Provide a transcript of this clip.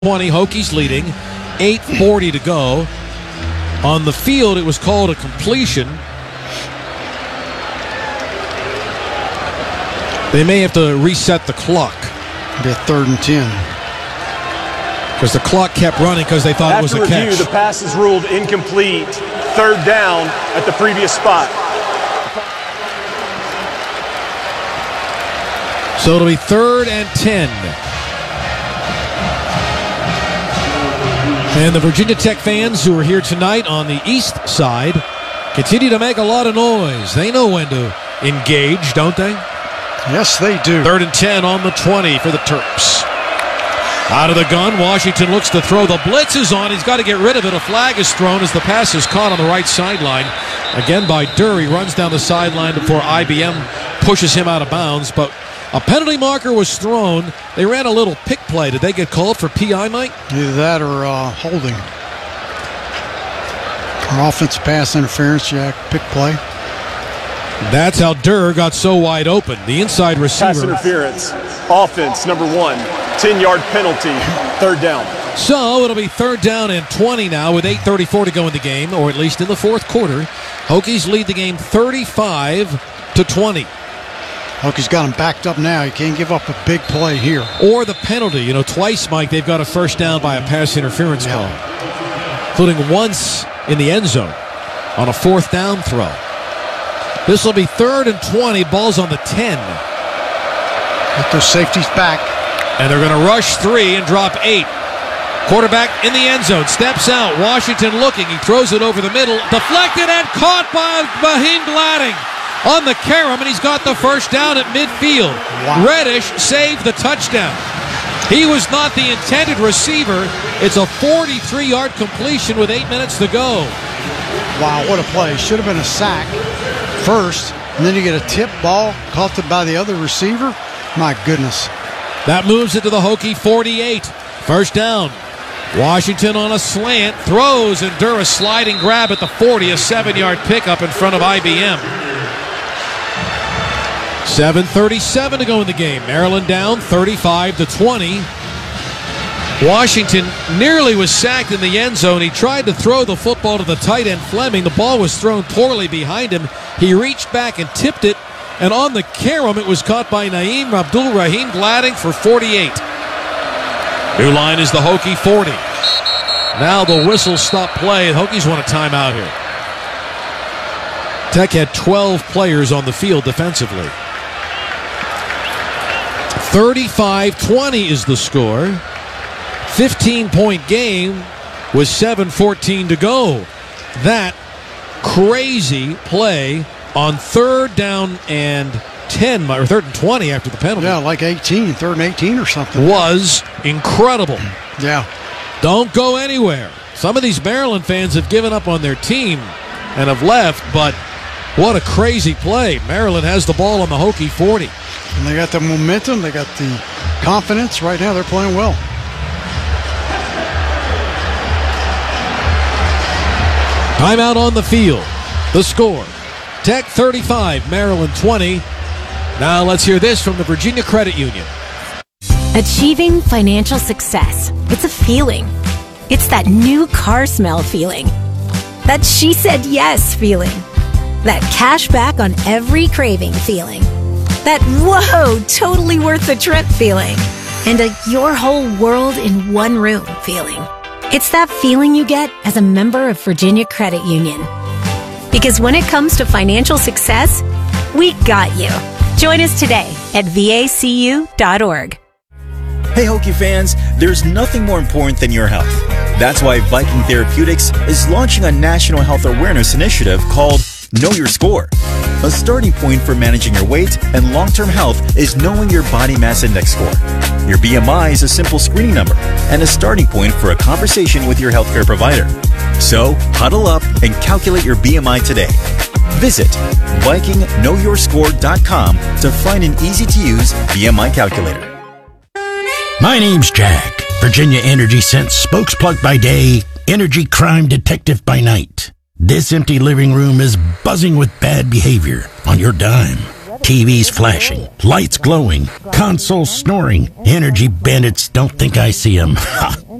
20, Hokies leading, 8:40 to go. On the field, it was called a completion. They may have to reset the clock. Be a 3rd and 10. Because the clock kept running because they thought it was a catch. After review, the pass is ruled incomplete. 3rd down at the previous spot. So it'll be 3rd and 10. And the Virginia Tech fans who are here tonight on the east side continue to make a lot of noise. They know when to engage, don't they? Yes, they do. 3rd and 10 on the 20 for the Terps. Out of the gun, Washington looks to throw. The blitz is on. He's got to get rid of it. A flag is thrown as the pass is caught on the right sideline. Again by Durr. He runs down the sideline before IBM pushes him out of bounds. But a penalty marker was thrown. They ran a little pick play. Did they get called for PI, Mike? Either that or holding. Or offensive pass interference, Jack. Pick play. That's how Durr got so wide open. The inside receiver. Pass interference. Offense, number 1. 10-yard penalty. 3rd down. So it'll be 3rd down and 20 now with 8:34 to go in the game, or at least in the fourth quarter. Hokies lead the game 35-20. Hokies got him backed up now. You can't give up a big play here. Or the penalty. You know, twice, Mike, they've got a first down by a pass interference call, including once in the end zone on a 4th down throw. This will be 3rd and 20. Ball's on the 10. Get those safeties back. And they're going to rush 3 and drop 8. Quarterback in the end zone. Steps out. Washington looking. He throws it over the middle. Deflected and caught by Raheem Gladding on the carom, and he's got the first down at midfield. Wow. Reddish saved the touchdown. He was not the intended receiver. It's a 43-yard completion with 8 minutes to go. Wow, what a play. Should have been a sack first, and then you get a tip ball caught by the other receiver. My goodness. That moves it to the Hokie 48. First down. Washington on a slant. Throws, and Durr a sliding grab at the 40. A 7-yard pickup in front of IBM. 7:37 to go in the game. Maryland down 35-20. Washington nearly was sacked in the end zone. He tried to throw the football to the tight end Fleming. The ball was thrown poorly behind him. He reached back and tipped it, and on the carom it was caught by Naeem Abdul-Rahim Gladding for 48. New line is the Hokie 40. Now the whistle stop play. The Hokies want a timeout here. Tech had 12 players on the field defensively. 35-20 is the score. 15-point game with 7:14 to go. That crazy play on 3rd down and 10, or 3rd and 20 after the penalty. Yeah, like 18, 3rd and 18 or something. Was incredible. Yeah. Don't go anywhere. Some of these Maryland fans have given up on their team and have left, but what a crazy play. Maryland has the ball on the Hokie 40. And they got the momentum. They got the confidence. Right now they're playing well. Timeout on the field. The score. Tech 35, Maryland 20. Now let's hear this from the Virginia Credit Union. Achieving financial success. It's a feeling. It's that new car smell feeling. That she said yes feeling. That cash back on every craving feeling. That whoa, totally worth the trip feeling. And a your whole world in one room feeling. It's that feeling you get as a member of Virginia Credit Union. Because when it comes to financial success, we got you. Join us today at vacu.org. Hey Hokie fans, there's nothing more important than your health. That's why Viking Therapeutics is launching a national health awareness initiative called Know Your Score. A starting point for managing your weight and long-term health is knowing your body mass index score. Your BMI is a simple screening number and a starting point for a conversation with your healthcare provider. So, huddle up and calculate your BMI today. Visit VikingKnowYourScore.com to find an easy-to-use BMI calculator. My name's Jack, Virginia Energy Sense spokesplug by day, energy crime detective by night. This empty living room is buzzing with bad behavior on your dime. TVs flashing, lights glowing, consoles snoring. Energy bandits don't think I see them.